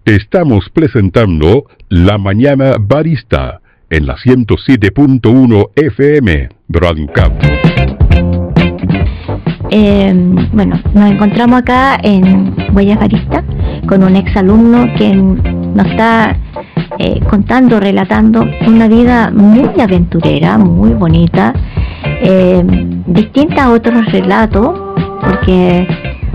Estamos presentando La Mañana Barista en la 107.1 FM, Radio Cap. Bueno, nos encontramos acá en Huellas Baristas con un exalumno que nos está contando, relatando una vida muy aventurera, muy bonita, distinta a otros relatos, porque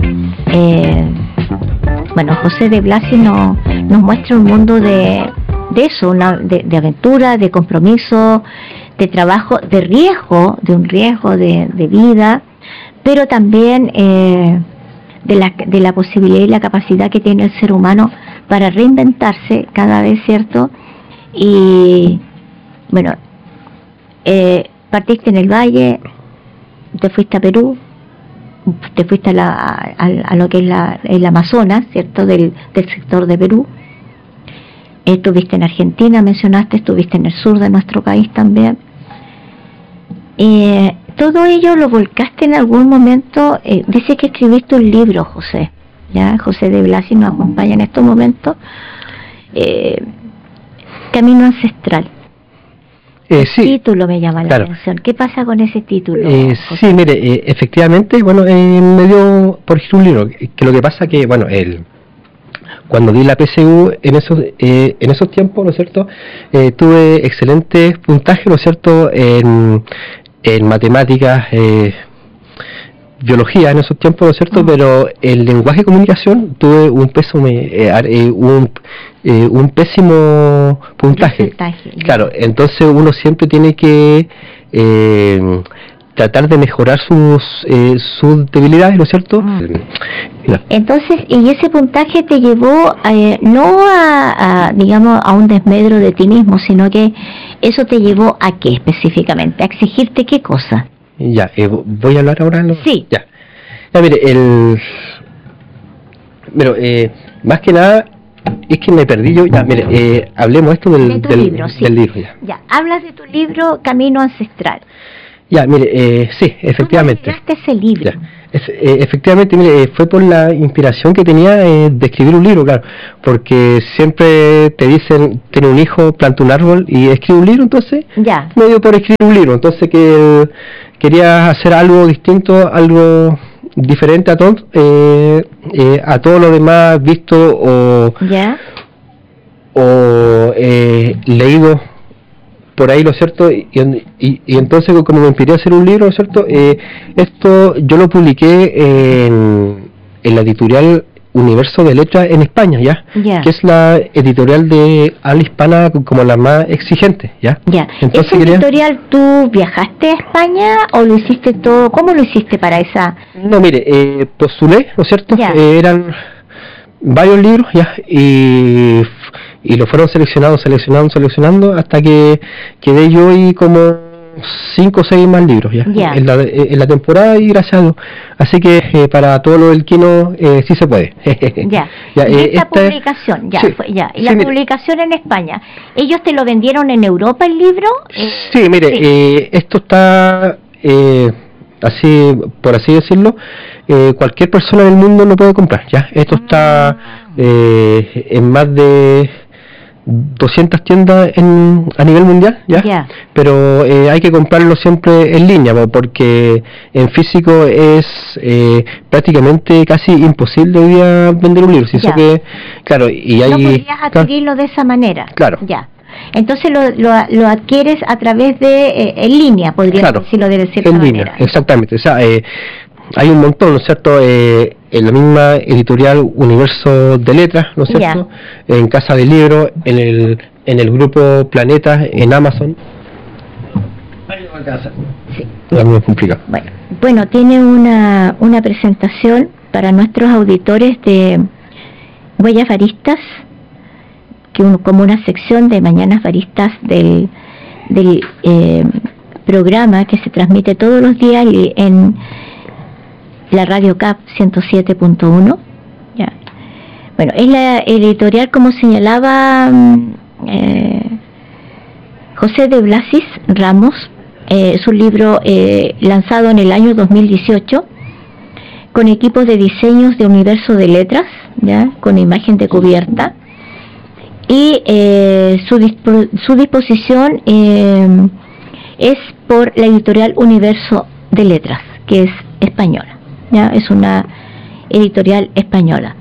bueno, José de Blasi nos muestra un mundo de eso, de aventura, de compromiso, de trabajo, de riesgo, de un riesgo de vida, pero también de la posibilidad y la capacidad que tiene el ser humano para reinventarse cada vez, ¿cierto? Y bueno, partiste en el Valle, te fuiste a Perú, te fuiste a lo que es el Amazonas, ¿cierto? Del sector de Perú. Estuviste en Argentina, mencionaste, estuviste en el sur de nuestro país también. Todo ello lo volcaste en algún momento. Dice que escribiste un libro, José. Ya, José de Blasi nos acompaña en estos momentos. Camino Ancestral. El título me llama la atención. ¿Qué pasa con ese título? Sí, mire, efectivamente, bueno, me dio por escribir un libro. Que lo que pasa que, bueno, cuando di la PSU en esos tiempos, ¿no es cierto? Tuve excelentes puntajes, ¿no es cierto? En matemáticas, biología en esos tiempos, ¿no es cierto? Pero el lenguaje y comunicación tuve un pésimo puntaje. Claro, entonces uno siempre tiene que tratar de mejorar sus debilidades, ¿no es cierto? Entonces, y ese puntaje te llevó no digamos, a un desmedro de ti mismo, sino que eso te llevó a qué específicamente, a exigirte qué cosa. Ya, voy a hablar ahora. ¿No? Sí. Ya, mire, más que nada es que me perdí yo. Ya, mire, hablemos esto del libro. Sí. Del libro, ya, hablas de tu libro Camino Ancestral. Ya, mire, sí, efectivamente. ¿Cómo llegaste a ese libro? Ya. Efectivamente, mire, fue por la inspiración que tenía de escribir un libro, claro, porque siempre te dicen, tiene un hijo, planta un árbol y escribe un libro, entonces me dio por escribir un libro, entonces que quería hacer algo distinto, algo diferente a todo lo demás visto o leído por ahí, ¿lo cierto? Y entonces, como me inspiré a hacer un libro, ¿no es cierto? Esto yo lo publiqué en la editorial Universo de Letras en España, que es la editorial de habla hispana como la más exigente, Entonces, ¿esa editorial tú viajaste a España o lo hiciste todo? ¿Cómo lo hiciste para esa? No, mire, postulé, ¿no es cierto? Eran varios libros, y lo fueron seleccionando hasta que quedé yo y como 5 o 6 más libros en la temporada, y gracias a Dios. Así que para todo lo del Quino sí se puede. Esta publicación, y la publicación en España, ¿ellos te lo vendieron en Europa el libro? Sí, mire, esto está así, por así decirlo, cualquier persona del mundo lo puede comprar, esto está en más de 200 tiendas a nivel mundial, pero hay que comprarlo siempre en línea, porque en físico es prácticamente casi imposible hoy día vender un libro, que, claro, y hay, no podrías adquirirlo de esa manera, entonces lo adquieres a través de en línea, podrías decirlo de cierta manera. Línea, exactamente, o sea, hay un montón, ¿no es cierto? En la misma editorial Universo de Letras, ¿no es cierto? En Casa del Libro, en el grupo Planeta, en Amazon. Sí. Es complicado. Bueno, tiene una presentación para nuestros auditores de Huellas Baristas, como una sección de Mañanas Baristas del programa que se transmite todos los días en la Radio CAP 107.1. Bueno, es la editorial, como señalaba José de Blasi Ramos, es un libro lanzado en el año 2018 con equipos de diseños de Universo de Letras, con imagen de cubierta, y su disposición es por la editorial Universo de Letras, que es española, ¿ya? Es una editorial española.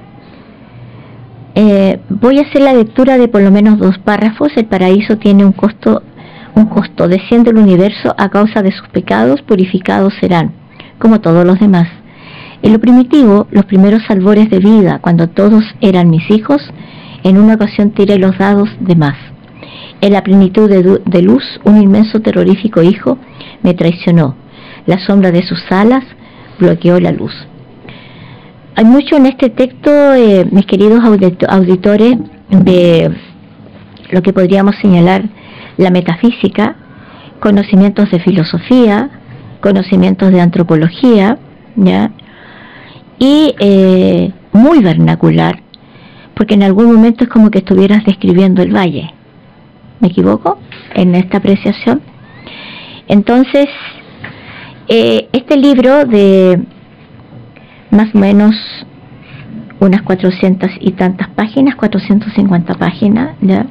Voy a hacer la lectura de por lo menos 2 párrafos. El paraíso tiene un costo, desciende el universo a causa de sus pecados, purificados serán, como todos los demás. En lo primitivo, los primeros albores de vida, cuando todos eran mis hijos, en una ocasión tiré los dados de más. En la plenitud de luz, un inmenso terrorífico hijo me traicionó. La sombra de sus alas bloqueó la luz. Hay mucho en este texto, mis queridos auditores, de lo que podríamos señalar la metafísica, conocimientos de filosofía, conocimientos de antropología, ¿ya? Y muy vernacular, porque en algún momento es como que estuvieras describiendo el valle. ¿Me equivoco en esta apreciación? Entonces, este libro de más o menos unas 400 y tantas páginas, 450 páginas, ¿ya?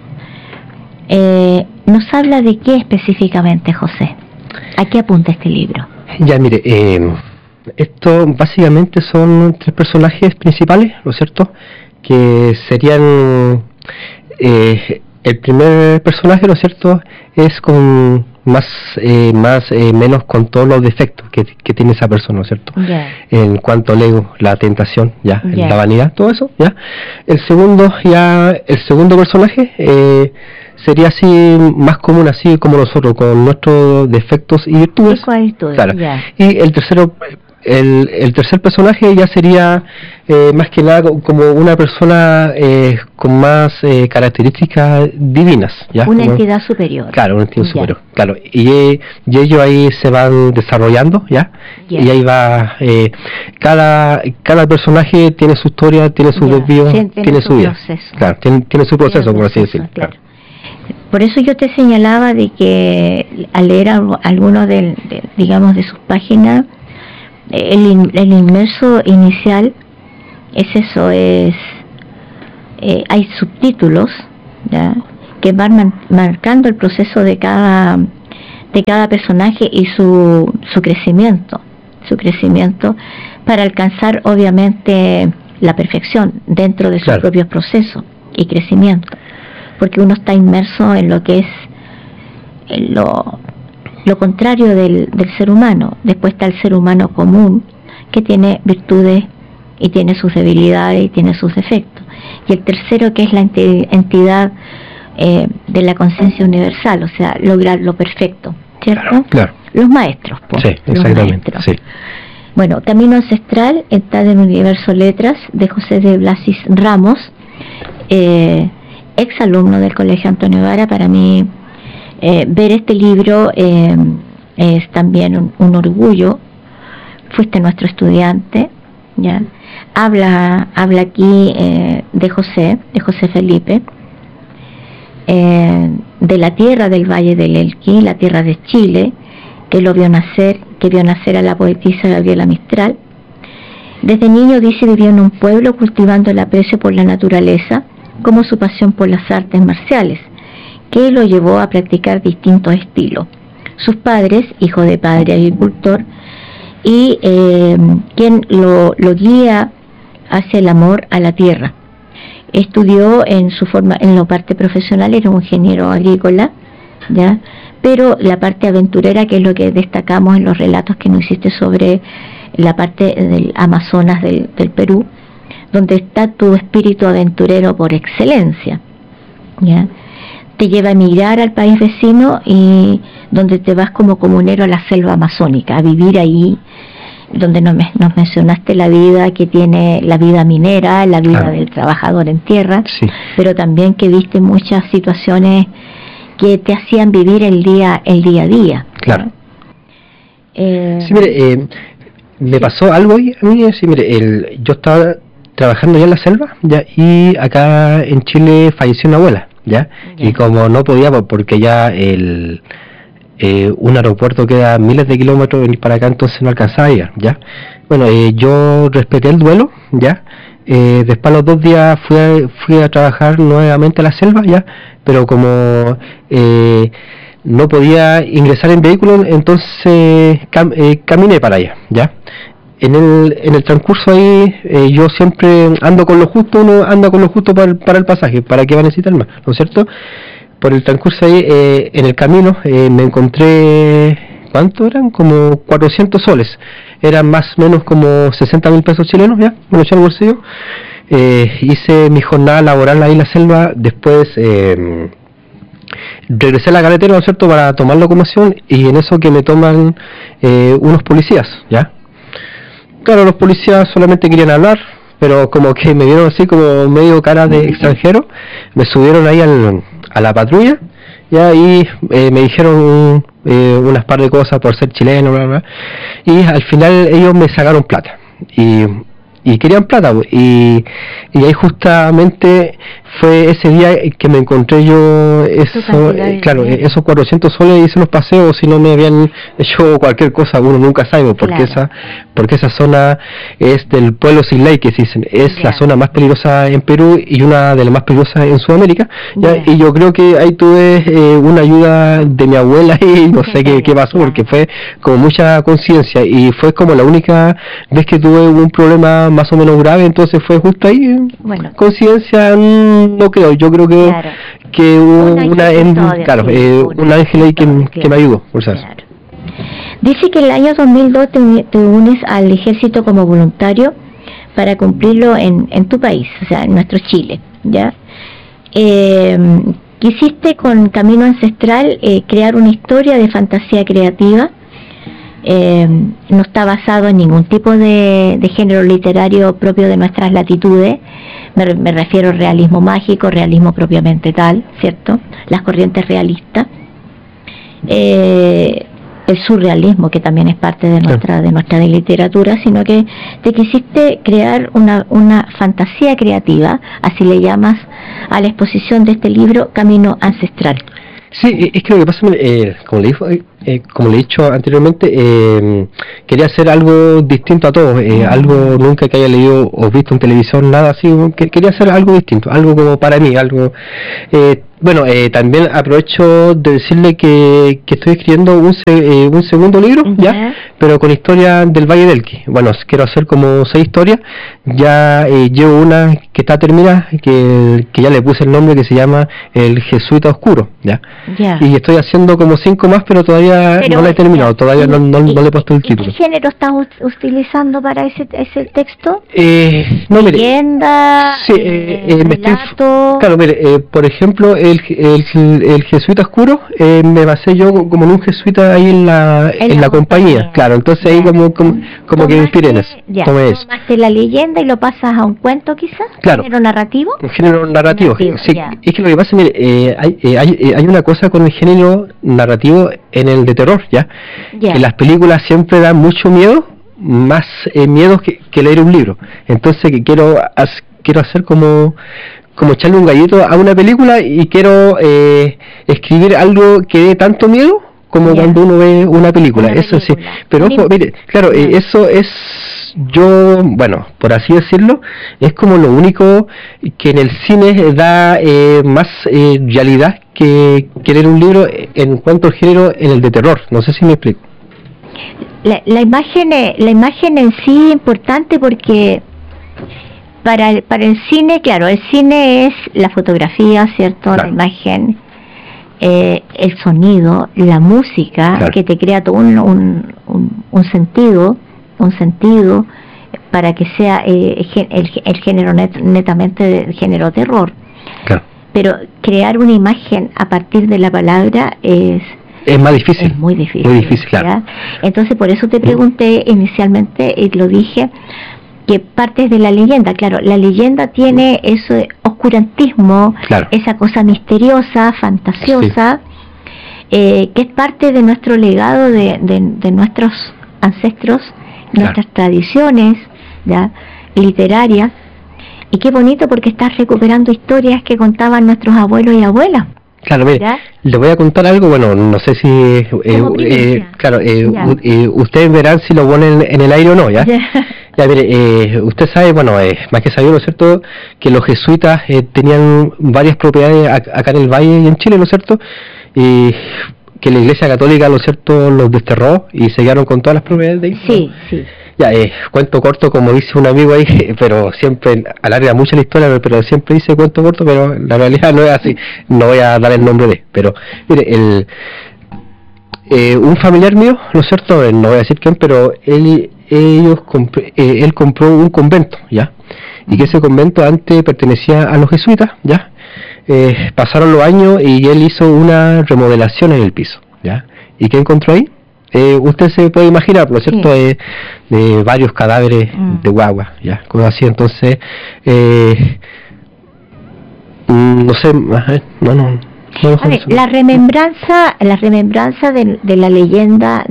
Nos habla de qué específicamente, José. ¿A qué apunta este libro? Ya, mire, esto básicamente son 3 personajes principales, ¿no es cierto? Que serían, el primer personaje, ¿no es cierto?, es con menos con todos los defectos que tiene esa persona, ¿no es cierto? Yeah. En cuanto al ego, la tentación, ya, yeah. La vanidad, todo eso, ya. El segundo personaje sería así más común, así como nosotros, con nuestros defectos y virtudes. Claro. Yeah. Y el tercero, el tercer personaje ya sería más que nada como una persona con más características divinas, ¿ya? Una entidad superior. Claro, una entidad superior, claro. Y ellos ahí se van desarrollando, ¿ya? Y ahí va, cada personaje tiene su historia, tiene su desvío, tiene su vida. Proceso. Claro, tiene su proceso, por así decirlo. Claro. Por eso yo te señalaba de que al leer algunos digamos, de sus páginas, el inmerso inicial es eso, hay subtítulos, ¿ya?, que van marcando el proceso de cada personaje y su crecimiento para alcanzar obviamente la perfección dentro de sus propios procesos y crecimiento, porque uno está inmerso en lo que es lo contrario del ser humano. Después está el ser humano común, que tiene virtudes y tiene sus debilidades y tiene sus defectos. Y el tercero, que es la entidad de la conciencia universal, o sea, lograr lo perfecto, ¿cierto? Claro. Los maestros, pues. Sí, exactamente. Sí. Bueno, Camino Ancestral está en Universo Letras, de José de Blasis Ramos, ex alumno del Colegio Antonio Vara. Para mí, ver este libro es también un orgullo. Fuiste nuestro estudiante, ¿ya? Habla aquí de José Felipe, de la tierra del Valle del Elqui, la tierra de Chile, que vio nacer a la poetisa Gabriela Mistral. Desde niño, dice, vivió en un pueblo cultivando el aprecio por la naturaleza, como su pasión por las artes marciales, que lo llevó a practicar distintos estilos. Sus padres, hijo de padre agricultor, y quien lo guía hacia el amor a la tierra. Estudió en la parte profesional, era un ingeniero agrícola, ¿ya? Pero la parte aventurera, que es lo que destacamos en los relatos que nos hiciste sobre la parte del Amazonas del Perú, donde está tu espíritu aventurero por excelencia, ¿ya? Te lleva a emigrar al país vecino, y donde te vas como comunero a la selva amazónica, a vivir ahí, donde nos mencionaste la vida que tiene, la vida minera, la vida del trabajador en tierra, sí, pero también que viste muchas situaciones que te hacían vivir el día a día. Claro. Sí, mire, me pasó algo ahí a mí. Sí, mire, yo estaba trabajando ya en la selva, ya, y acá en Chile falleció una abuela, ya. Y como no podía, porque ya un aeropuerto queda miles de kilómetros, venir para acá, entonces no alcanzaba a ir, ya. Bueno, yo respeté el duelo, ya, Después a los 2 días fui a trabajar nuevamente a la selva, ya, pero como no podía ingresar en vehículo, entonces caminé para allá, ya. En el transcurso ahí, yo siempre ando con lo justo, uno anda con lo justo para el pasaje, ¿para qué va a necesitar más? ¿No es cierto? Por el transcurso ahí, en el camino, me encontré, ¿cuánto eran? Como 400 soles, eran más o menos como 60.000 pesos chilenos, ya, me lo eché al bolsillo. Hice mi jornada laboral ahí en la selva, después regresé a la carretera, ¿no es cierto?, para tomar locomoción, y en eso que me toman unos policías, ¿ya? Claro, los policías solamente querían hablar, pero como que me vieron así como medio cara de extranjero, me subieron ahí a la patrulla, ya, y me dijeron unas par de cosas por ser chileno, bla, bla, y al final ellos me sacaron plata, y querían plata, y ahí justamente fue ese día que me encontré yo esos 400 soles, hice los paseos, si no me habían hecho cualquier cosa, uno nunca sabe, porque esa zona es del pueblo sin ley, que se dicen, es la zona más peligrosa en Perú y una de las más peligrosas en Sudamérica, ¿ya? Y yo creo que ahí tuve una ayuda de mi abuela y no sé qué pasó, porque fue como mucha conciencia, y fue como la única vez que tuve un problema más o menos grave, entonces fue justo ahí, conciencia, no creo, yo creo que hubo un ángel ahí que me ayudó, por eso. Claro. Dice que en el año 2002 te unes al ejército como voluntario para cumplirlo en tu país, o sea, en nuestro Chile, ¿ya? Quisiste con Camino Ancestral crear una historia de fantasía creativa. No está basado en ningún tipo de género literario propio de nuestras latitudes. Me refiero al realismo mágico, realismo propiamente tal, ¿cierto? Las corrientes realistas, el surrealismo, que también es parte de nuestra literatura, sino que te quisiste crear una fantasía creativa, así le llamas a la exposición de este libro, Camino Ancestral. Sí, es que lo que pasa, como le he dicho anteriormente, quería hacer algo distinto a todos, algo nunca que haya leído o visto en televisión, nada así, quería hacer algo distinto, algo como para mí, algo... también aprovecho de decirle que estoy escribiendo un segundo libro, ya, pero con historia del Valle del Elqui. Bueno, quiero hacer como 6 historias, ya llevo una que está terminada, que ya le puse el nombre, que se llama El Jesuita Oscuro, ya. Y estoy haciendo como 5 más, pero todavía no la he terminado, todavía no le he puesto el título. ¿Qué género estás utilizando para ese texto? No, mire, ¿Leyenda? Sí, ¿Relato? Claro, mire, por ejemplo, el Jesuita Oscuro, me basé yo como en un jesuita ahí en la compañía, claro, entonces ahí como que me inspiré en eso. Tomaste la leyenda y lo pasas a un cuento quizás, claro. ¿Género narrativo? Un género narrativo, sí, es que lo que pasa, mire, hay una cosa con el género narrativo en el de terror, ¿ya? Que las películas siempre dan mucho miedo, más miedo que leer un libro, entonces quiero hacer como echarle un gallito a una película, y quiero escribir algo que dé tanto miedo como cuando uno ve una película. Eso sí, pero ojo, mire, claro, eso es, yo, bueno, por así decirlo, es como lo único que en el cine da más realidad que leer un libro en cuanto al género en el de terror. No sé si me explico. La imagen en sí es importante porque para el cine, claro, el cine es la fotografía, ¿cierto? Claro. La imagen, el sonido, la música, claro, que te crea todo un sentido para que sea el género netamente el género terror. Claro. Pero crear una imagen a partir de la palabra es más difícil. Es muy difícil. Muy difícil, claro. ¿Ya? Entonces por eso te pregunté inicialmente, y lo dije, que partes de la leyenda. Claro, la leyenda tiene ese oscurantismo, claro, esa cosa misteriosa, fantasiosa, que es parte de nuestro legado, de nuestros ancestros, nuestras tradiciones, ¿ya?, literarias. Y qué bonito, porque estás recuperando historias que contaban nuestros abuelos y abuelas. Claro, mire, le voy a contar algo, bueno, no sé si, ustedes verán si lo ponen en el aire o no, ¿ya? Ya, mire, usted sabe, bueno, más que sabido, ¿no es cierto?, que los jesuitas tenían varias propiedades acá en el Valle y en Chile, ¿no es cierto?, y que la Iglesia Católica, ¿no es cierto?, los desterró y se quedaron con todas las propiedades de ahí. Sí, sí. Ya, cuento corto, como dice un amigo ahí, pero siempre alarga mucho la historia, pero siempre dice cuento corto, pero la realidad no es así. No voy a dar el nombre de, pero mire, un familiar mío, ¿no es cierto?, no voy a decir quién, pero él compró un convento, ¿ya? Y que ese convento antes pertenecía a los jesuitas, ¿ya? Pasaron los años y él hizo una remodelación en el piso, ¿ya? ¿Y qué encontró ahí? Usted se puede imaginar, ¿no es cierto?, Sí. De varios cadáveres de guagua, ¿ya? Cosas así, entonces, no sé, no. A ver, la remembranza de la leyenda,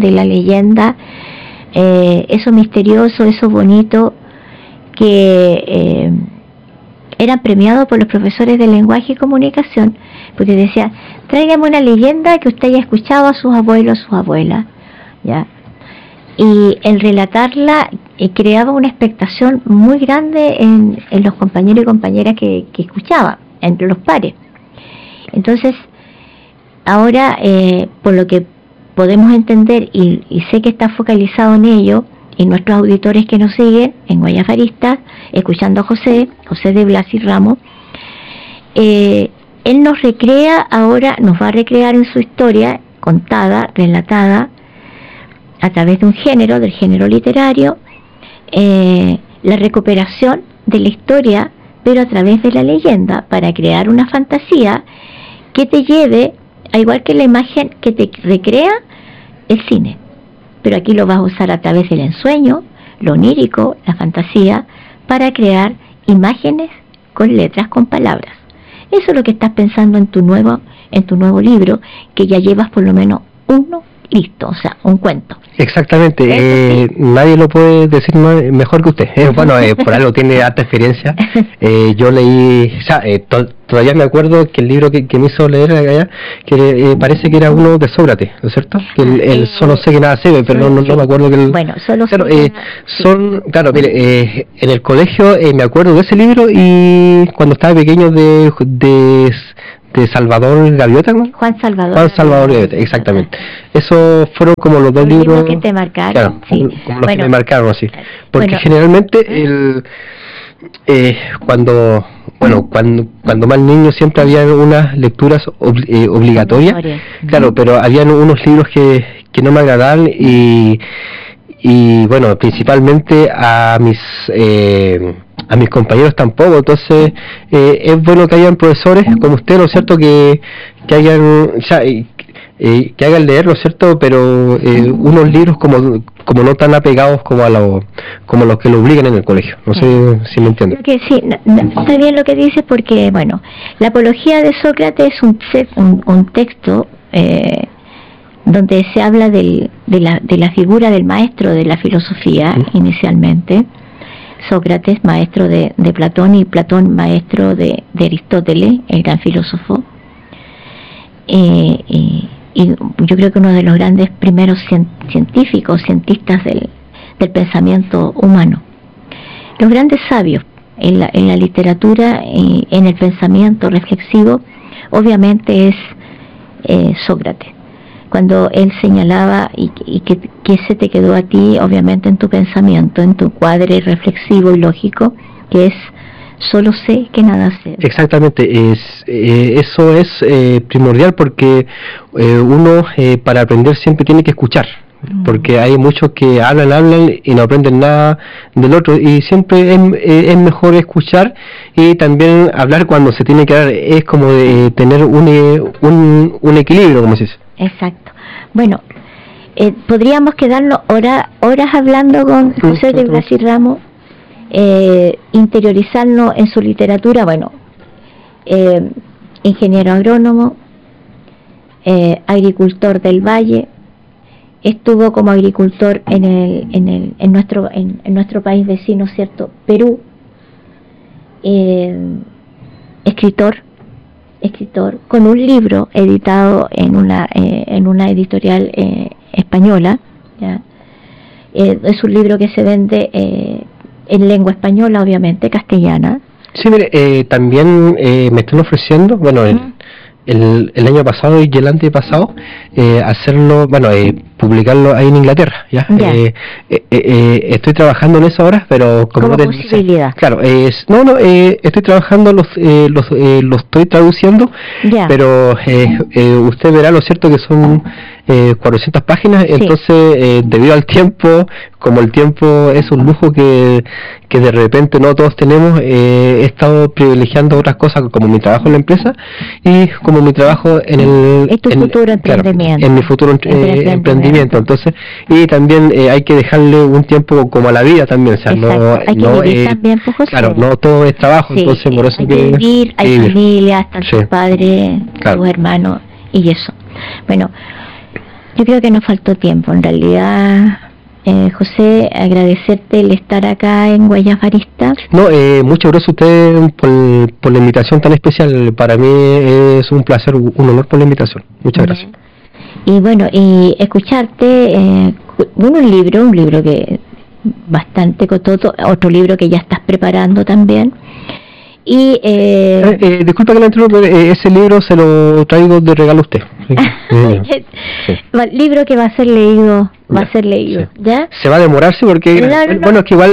eso misterioso, eso bonito, que eran premiados por los profesores de lenguaje y comunicación, porque decían, tráigame una leyenda que usted haya escuchado a sus abuelos, sus abuelas, ¿ya? Y el relatarla creaba una expectación muy grande en los compañeros y compañeras que escuchaban, entre los pares. Entonces, ahora, por lo que podemos entender, y sé que está focalizado en ello, y nuestros auditores que nos siguen en Guayafaristas, escuchando a José de Blas y Ramos, él nos recrea ahora, nos va a recrear en su historia, contada, relatada, a través de un género, del género literario, la recuperación de la historia, pero a través de la leyenda, para crear una fantasía que te lleve, a igual que la imagen que te recrea el cine. Pero aquí lo vas a usar a través del ensueño, lo onírico, la fantasía, para crear imágenes con letras, con palabras. Eso es lo que estás pensando en tu nuevo libro, que ya llevas por lo menos uno listo, o sea, un cuento. Exactamente, nadie lo puede decir mejor que usted. Bueno, por algo tiene alta experiencia. Yo leí, o sea, todavía me acuerdo que el libro que me hizo leer allá, que parece que era uno de Sócrates, ¿no es cierto? Que el solo sé que nada sé, pero no me acuerdo que el... Bueno, solo claro, sé son, claro, mire, en el colegio me acuerdo de ese libro, y cuando estaba pequeño de Salvador Gaviota, ¿no? Juan Salvador Gaviota, exactamente. Esos fueron como los dos libros que te marcaron. Claro, Sí. como los que me marcaron, así. Porque generalmente cuando más niño siempre había unas lecturas obligatorias, claro, pero habían unos libros que no me agradaban, y bueno, principalmente a mis compañeros tampoco. Entonces es bueno que hayan profesores como usted, ¿no es cierto?, que hayan que hagan leer, ¿no es cierto?, pero unos libros como no tan apegados como los que lo obligan en el colegio. No sé si me entiende. Sí, está bien lo que dices, porque bueno, la Apología de Sócrates es un texto donde se habla de la figura del maestro de la filosofía, inicialmente. Sócrates, maestro de Platón, y Platón, maestro de Aristóteles, el gran filósofo. Y yo creo que uno de los grandes primeros cientistas del pensamiento humano. Los grandes sabios en la literatura y en el pensamiento reflexivo, obviamente es Sócrates. Cuando él señalaba, y que se te quedó a ti, obviamente, en tu pensamiento, en tu cuadre reflexivo y lógico, que es: solo sé que nada sé. Exactamente, eso es primordial, porque uno para aprender siempre tiene que escuchar, porque hay muchos que hablan y no aprenden nada del otro, y siempre es mejor escuchar y también hablar cuando se tiene que hablar. Es como de tener un equilibrio, como se dice. Exacto. Bueno, podríamos quedarnos horas hablando con José de Blas y Ramos, interiorizarnos en su literatura. Bueno, ingeniero agrónomo, agricultor del Valle, estuvo como agricultor en nuestro país vecino, ¿cierto?, Perú, escritor con un libro editado en una editorial española, ¿ya? Es un libro que se vende en lengua española, obviamente, castellana. Sí, mire, también me están ofreciendo, bueno, el año pasado y el antepasado, hacerlo, bueno, publicarlo ahí en Inglaterra, ¿ya? Estoy trabajando en eso ahora, pero como posibilidad. Claro, estoy trabajando, los estoy traduciendo, pero usted verá lo cierto que son 400 páginas, sí. Entonces, debido al tiempo, como el tiempo es un lujo que de repente no todos tenemos, he estado privilegiando otras cosas como mi trabajo en la empresa y como mi trabajo en futuro emprendimiento. Claro, en mi futuro emprendimiento. Entonces, y también hay que dejarle un tiempo como a la vida también, o sea, hay que vivir también, pues, claro, no todo es trabajo, sí, entonces por eso hay que vivir, hay familia, están sus padres, sus hermanos y eso. Bueno, yo creo que nos faltó tiempo, en realidad. José, agradecerte el estar acá en Guayafarista. No, muchas gracias a usted por la invitación tan especial. Para mí es un placer, un honor por la invitación. Muchas gracias. Y bueno, y escucharte, un libro que bastante costoso, otro libro que ya estás preparando también. Y disculpa que la interrumpa, ese libro se lo traigo de regalo a usted. Sí. Libro que va a ser leído, sí. ¿Ya? Se va a demorarse porque, bueno, es que igual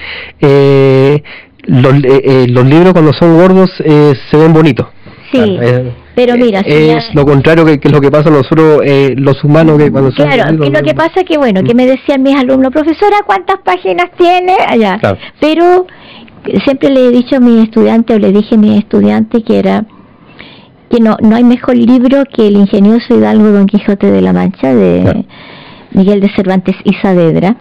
los libros cuando son gordos se ven bonitos. Sí, pero mira, es lo contrario que lo que pasa a nosotros los humanos, que cuando son gordos, lo que pasa es que, bueno, que me decían mis alumnos, profesora, ¿cuántas páginas tiene? Allá. Claro. Pero siempre le he dicho a mis estudiantes, o le dije a mis estudiantes que no hay mejor libro que El ingenioso Hidalgo Don Quijote de la Mancha, de Miguel de Cervantes y Saavedra,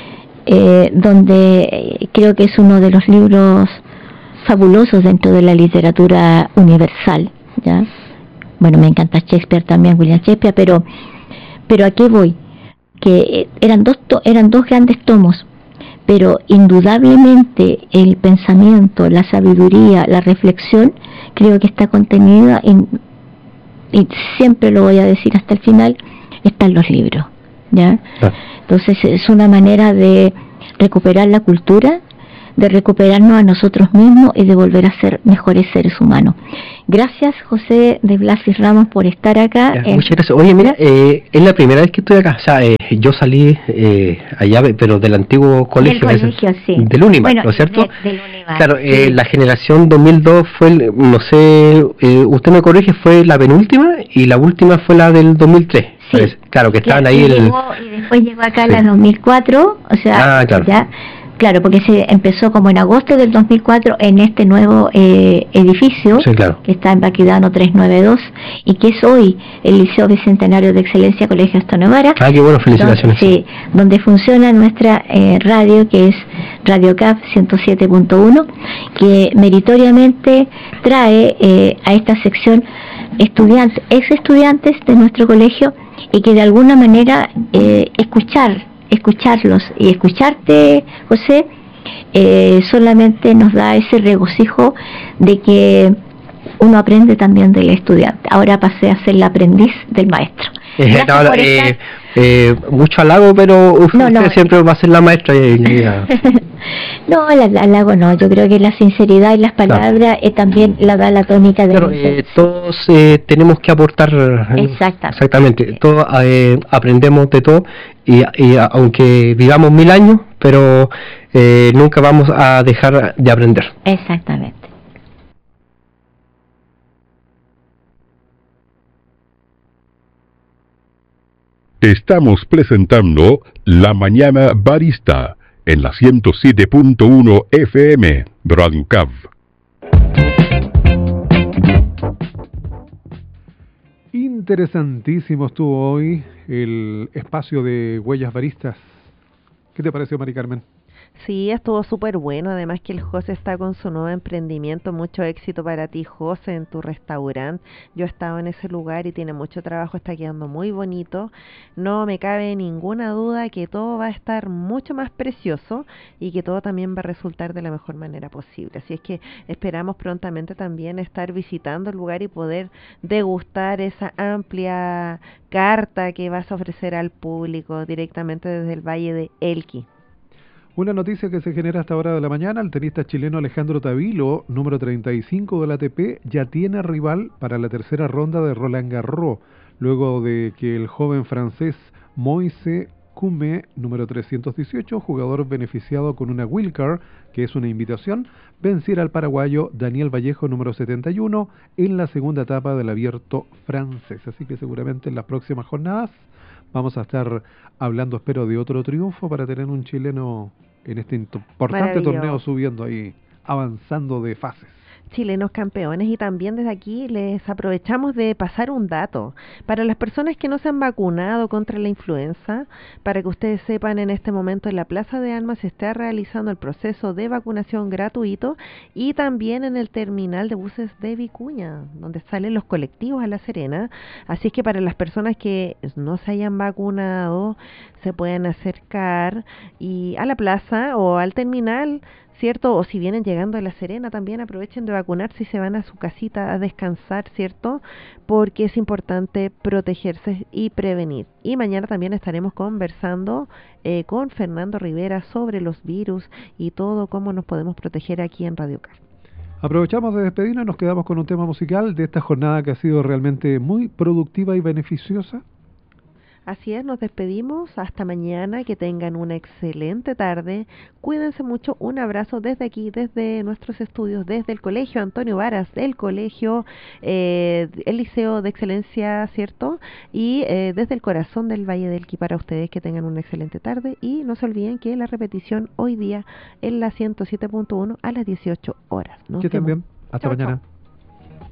donde creo que es uno de los libros fabulosos dentro de la literatura universal, ¿ya? Bueno, me encanta Shakespeare también, William Shakespeare, pero ¿a qué voy? Que eran dos grandes tomos, pero indudablemente el pensamiento, la sabiduría, la reflexión, creo que está contenida y siempre lo voy a decir hasta el final, están los libros, ¿ya? Entonces es una manera de recuperar la cultura, de recuperarnos a nosotros mismos y de volver a ser mejores seres humanos. Gracias, José de Blas y Ramos, por estar acá. Muchas gracias. Oye, mira, es la primera vez que estoy acá. O sea, yo salí allá, pero del antiguo colegio. Sí. Del Unimac, bueno, ¿no es cierto? Del Unimac, claro, sí. La generación 2002 fue, no sé, usted me corrige, fue la penúltima y la última fue la del 2003. Sí. Pues, claro, que estaban ahí. Y después llegó acá la 2004, o sea, claro. Ya. Claro, porque se empezó como en agosto del 2004 en este nuevo edificio, sí, claro, que está en Baquedano 392 y que es hoy el Liceo Bicentenario de Excelencia Colegio Astor Guevara. Qué bueno, felicitaciones. Donde funciona nuestra radio, que es Radio CAP 107.1, que meritoriamente trae a esta sección ex estudiantes de nuestro colegio y que de alguna manera escucharlos y escucharte, José, solamente nos da ese regocijo de que uno aprende también del estudiante. Ahora pasé a ser la aprendiz del maestro. Mucho halago, pero usted siempre va a ser la maestra. No, el halago no, yo creo que la sinceridad y las palabras también la da la tónica de todos tenemos que aportar. Exactamente. Todos aprendemos de todo y aunque vivamos 1000 años, pero nunca vamos a dejar de aprender. Exactamente. Estamos presentando La Mañana Barista en la 107.1 FM Radio CAV. Interesantísimo estuvo hoy el espacio de Huellas Baristas. ¿Qué te pareció, Mari Carmen? Sí, estuvo súper bueno, además que el José está con su nuevo emprendimiento. Mucho éxito para ti, José, en tu restaurante. Yo he estado en ese lugar y tiene mucho trabajo, está quedando muy bonito. No me cabe ninguna duda que todo va a estar mucho más precioso y que todo también va a resultar de la mejor manera posible. Así es que esperamos prontamente también estar visitando el lugar y poder degustar esa amplia carta que vas a ofrecer al público directamente desde el Valle de Elqui. Una noticia que se genera a esta hora de la mañana: el tenista chileno Alejandro Tavilo, número 35 de la ATP, ya tiene rival para la tercera ronda de Roland Garros, luego de que el joven francés Moise Koumé, número 318, jugador beneficiado con una wildcard, que es una invitación, venciera al paraguayo Daniel Vallejo, número 71, en la segunda etapa del Abierto francés. Así que seguramente en las próximas jornadas vamos a estar hablando, espero, de otro triunfo para tener un chileno en este importante torneo, subiendo ahí, avanzando de fases. Chilenos campeones. Y también desde aquí les aprovechamos de pasar un dato para las personas que no se han vacunado contra la influenza, para que ustedes sepan, en este momento en la Plaza de Armas se está realizando el proceso de vacunación gratuito, y también en el terminal de buses de Vicuña, donde salen los colectivos a La Serena. Así es que para las personas que no se hayan vacunado, se pueden acercar y a la plaza o al terminal, ¿cierto? O si vienen llegando a La Serena, también aprovechen de vacunarse y se van a su casita a descansar, ¿cierto? Porque es importante protegerse y prevenir. Y mañana también estaremos conversando con Fernando Rivera sobre los virus y todo, cómo nos podemos proteger aquí en Radio Car. Aprovechamos de despedirnos y nos quedamos con un tema musical de esta jornada que ha sido realmente muy productiva y beneficiosa. Así es, nos despedimos, hasta mañana, que tengan una excelente tarde, cuídense mucho, un abrazo desde aquí, desde nuestros estudios, desde el Colegio Antonio Varas, el Colegio, el Liceo de Excelencia, ¿cierto? Y desde el corazón del Valle del Elqui para ustedes, que tengan una excelente tarde, y no se olviden que la repetición hoy día en la 107.1 a las 18 horas. Que estén bien, hasta mañana. Chau.